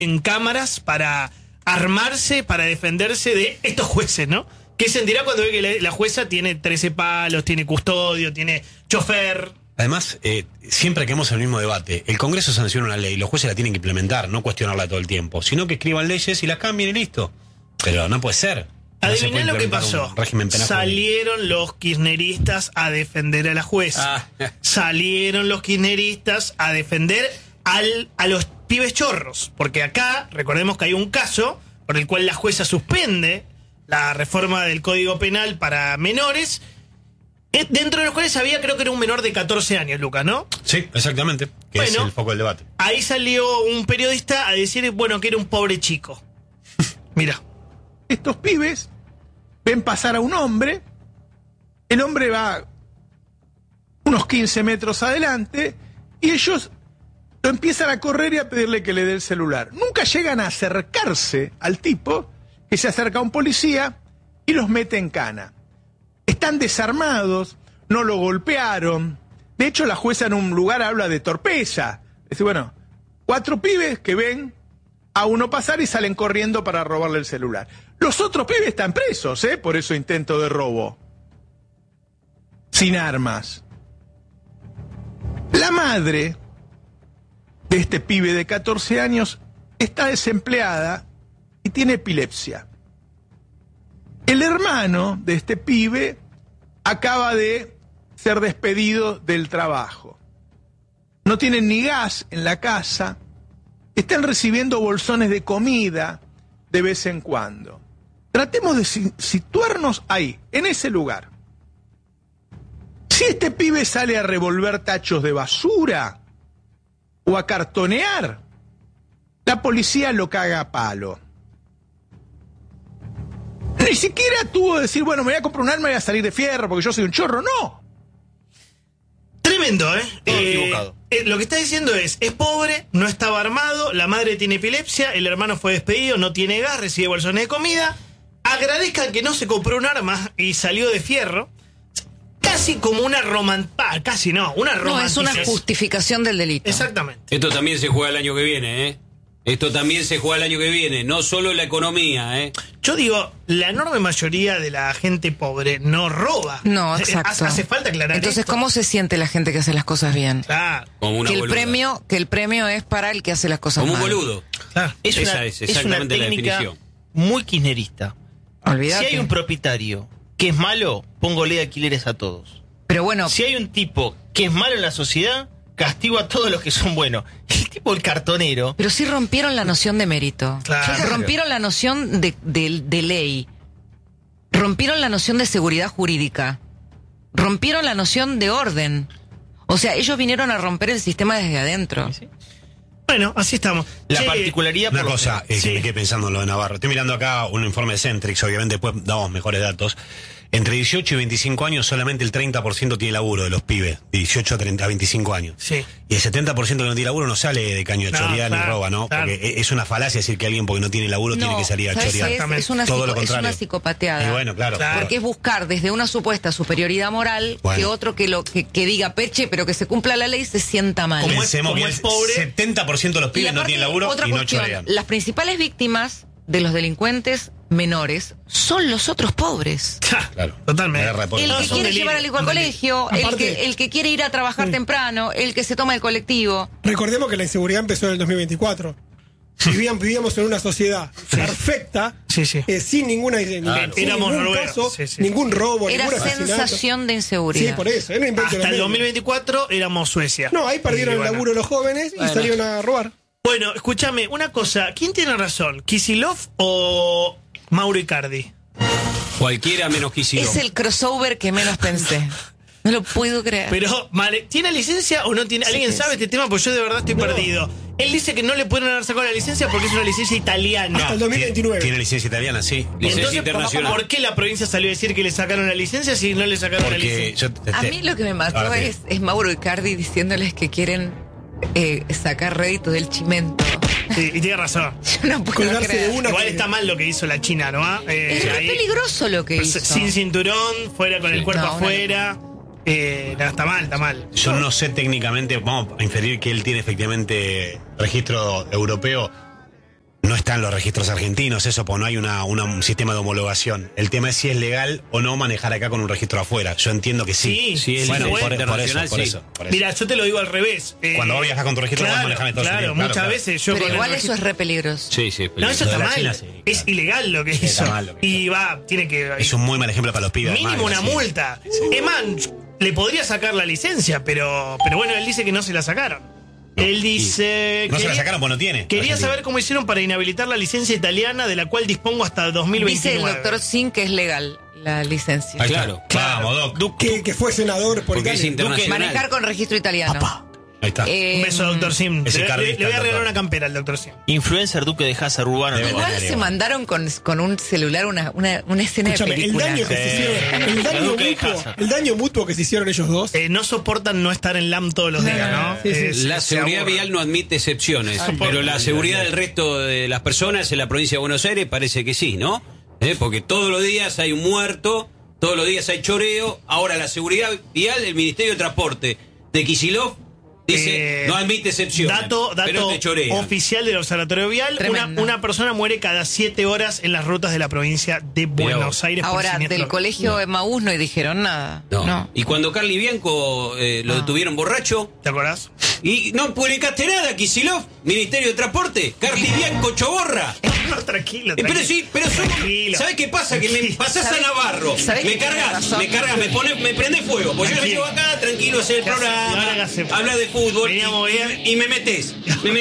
en cámaras para armarse, para defenderse de estos jueces, ¿no? ¿Qué sentirá cuando ve que la jueza tiene 13 palos, tiene custodio, tiene chofer? Además, siempre que hemos el mismo debate, el Congreso sanciona una ley, los jueces la tienen que implementar, no cuestionarla todo el tiempo, sino que escriban leyes y las cambien y listo. Pero no puede ser. Adiviná lo que pasó. Salieron los kirchneristas a defender a la jueza. Salieron los kirchneristas a defender a los pibes chorros. Porque acá, recordemos que hay un caso por el cual la jueza suspende la reforma del Código Penal para menores. Dentro de los cuales había, creo que era un menor de 14 años, Lucas, ¿no? Sí, exactamente. Que es el foco del debate. Ahí salió un periodista a decir, bueno, que era un pobre chico. Mira. Estos pibes ven pasar a un hombre, el hombre va unos 15 metros adelante y ellos lo empiezan a correr y a pedirle que le dé el celular. Nunca llegan a acercarse al tipo, que se acerca a un policía y los mete en cana. Están desarmados, no lo golpearon. De hecho, la jueza en un lugar habla de torpeza. Dice, bueno, 4 pibes que ven a uno pasar y salen corriendo para robarle el celular. Los otros pibes están presos, por eso intento de robo. Sin armas. La madre de este pibe de 14 años está desempleada y tiene epilepsia. El hermano de este pibe acaba de ser despedido del trabajo. No tienen ni gas en la casa. Están recibiendo bolsones de comida de vez en cuando. Tratemos de situarnos ahí, en ese lugar. Si este pibe sale a revolver tachos de basura o a cartonear, la policía lo caga a palo. Ni siquiera tuvo que decir, bueno, me voy a comprar un arma y voy a salir de fierro porque yo soy un chorro. No. Tremendo, equivocado. Lo que está diciendo es pobre, no estaba armado, la madre tiene epilepsia, el hermano fue despedido, no tiene gas, recibe bolsones de comida. Agradezcan que no se compró un arma y salió de fierro. Casi como una casi no, una romantización. No, es una justificación del delito. Exactamente. Esto también se juega el año que viene, ¿eh? Esto también se juega el año que viene, no solo la economía, ¿eh? Yo digo, la enorme mayoría de la gente pobre no roba. No, exacto. Hace falta aclarar. Entonces, esto. ¿cómo se siente la gente que hace las cosas bien? Claro. Como una boluda. Que el premio es para el que hace las cosas como mal. un boludo. Claro. Esa es exactamente la definición. Muy kirchnerista. Olvídate. Si hay un propietario que es malo, póngole alquileres a todos. Pero bueno, Si hay un tipo que es malo en la sociedad, castigo a todos los que son buenos. El tipo, el cartonero. pero sí rompieron la noción de mérito. Claro. Rompieron la noción de ley. Rompieron la noción de seguridad jurídica. Rompieron la noción de orden. O sea, ellos vinieron a romper el sistema desde adentro. ¿Sí? Bueno, así estamos. La particularidad Una por cosa que me quedé pensando en lo de Navarro. Estoy mirando acá un informe de Centrix, obviamente después damos mejores datos. Entre 18 y 25 años solamente el 30% tiene laburo de los pibes, de 18 a 25 años. Sí. Y el 70% que no tiene laburo no sale de caño de chorear ni roba, ¿no? Claro. Porque es una falacia decir que alguien porque no tiene laburo tiene que salir a ¿sabes chorear. qué es? Todo lo Es contrario. una psicopateada. Y bueno, claro. Porque es buscar desde una supuesta superioridad moral que otro que diga peche, pero que se cumpla la ley se sienta mal. Pensemos que el pobre, 70% de los pibes no tienen laburo otra y no cuestión, chorean. las principales víctimas de los delincuentes menores son los otros pobres. Claro, totalmente. El que quiere llevar al hijo al colegio, el que quiere ir a trabajar temprano, el que se toma el colectivo. Recordemos que la inseguridad empezó en el 2024. Vivíamos en una sociedad perfecta, sin ningún caso, ningún robo, era ningún asesinato. sensación de inseguridad. Sí, por eso. Era invento Hasta el 2024 éramos Suecia. No, ahí perdieron el laburo los jóvenes y salieron a robar. Bueno, escúchame, una cosa. ¿Quién tiene razón? ¿Kicillof o Mauro Icardi? Cualquiera menos Kicillof. Es el crossover que menos pensé. No lo puedo creer. Pero, vale, ¿tiene licencia o no tiene? ¿Alguien sabe este tema? Pues yo de verdad estoy perdido. Él dice que no le pueden haber sacado la licencia porque es una licencia italiana. Hasta el 2029. Tiene licencia italiana, sí. Licencia Entonces, internacional. ¿por qué la provincia salió a decir que le sacaron la licencia si no le sacaron la licencia? A mí lo que me mató es Mauro Icardi diciéndoles que quieren sacar rédito del chimento. Sí, y tiene razón. Yo no puedo creer. Igual está mal lo que hizo la China, ¿no? Es re peligroso lo que hizo. Sin cinturón, fuera con el cuerpo afuera. No, está mal, está mal. Yo no sé técnicamente, vamos a inferir que él tiene efectivamente registro europeo. no está en los registros argentinos, eso, pues no hay un sistema de homologación. El tema es si es legal o no manejar acá con un registro afuera. Yo entiendo que sí. Sí, es bueno, por eso. Mira, yo te lo digo al revés. Cuando vos viajas con tu registro, vas manejando Estados Unidos. Muchas veces yo. Pero igual eso es re peligroso. Sí, sí. No, eso está mal. Es ilegal lo que hizo. Y tiene que. Es un muy mal ejemplo para los pibes. Mínimo una multa. Es más, le podría sacar la licencia, pero bueno, él dice que no se la sacaron. Él dice... No se la sacaron porque no tiene. Quería saber cómo hicieron para inhabilitar la licencia italiana, de la cual dispongo hasta 2029. Dice el doctor Sin que es legal la licencia. Claro. Vamos, Doc. Que fue senador por Italia. Manejar con registro italiano. Papá. Ahí está. Un beso, doctor Sim. Le voy a regalar una campera al doctor Sim. Influencer Duque de Hazard urbano. Igual se mandaron con un celular una escena de película. El daño que se hicieron, el daño mutuo que se hicieron ellos dos. No soportan no estar en LAM todos los días, ¿no? La seguridad vial no admite excepciones, pero la seguridad del resto de las personas en la provincia de Buenos Aires parece que sí, ¿no? Porque todos los días hay un muerto, todos los días hay choreo. Ahora la seguridad vial del Ministerio de Transporte de Kicillof dice, no admite excepciones. Dato oficial del Observatorio Vial. Una persona muere cada 7 horas en las rutas de la provincia de Buenos Aires. Ahora, del colegio Emaús no dijeron nada. No. Y cuando Carly Bianco lo detuvieron borracho. ¿Te acordás? Y no publicaste nada, Kicillof, Ministerio de Transporte, Carly Bianco Choborra. No, tranquilo. Pero ¿sabes qué pasa? Que me pasás a Navarro, me cargas, me prende fuego. Pues yo llego acá, tranquilo, hacer el programa, habla de fútbol y me metes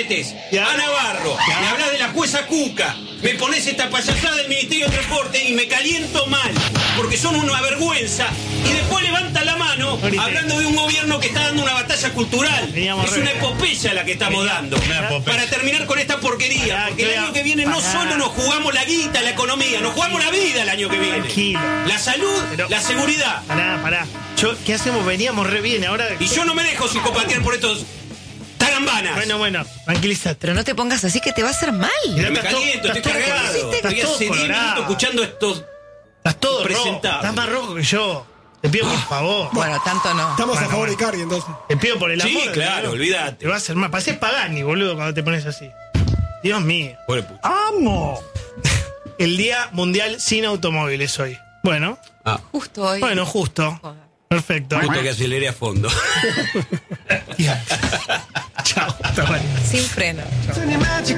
a Navarro, me hablas de la jueza Cuca, me pones esta payasada del Ministerio de Transporte y me caliento mal, porque son una vergüenza, y después levantan la mano hablando de un gobierno que está dando una batalla cultural. Es una epopeya la que estamos dando para terminar con esta porquería, porque el año que viene no solo nos jugamos la guita, la economía, nos jugamos la vida el año que viene. Tranquilo. La salud, la seguridad. Pará. ¿Qué hacemos? Veníamos re bien ahora. Y yo no me dejo psicopatear por estos tarambanas. Bueno, tranquilízate. Pero no te pongas así que te va a hacer mal. Me caliento, estoy cargado. Estoy hace 10 minutos escuchando estos. Estás todo presentables. rojo. Estás más rojo que yo. Te pido por favor. Bueno, tanto no. Estamos a favor de Cardi, entonces. Te pido por el amor. Sí, claro, olvídate. Te va a hacer mal. Pareces Pagani, boludo, cuando te pones así. Dios mío. ¡Amo! El Día Mundial Sin Automóviles hoy. Bueno. Justo hoy. Bueno, justo. Joder. Perfecto. Justo que aceleré a fondo. Chao. Sin freno. Chao.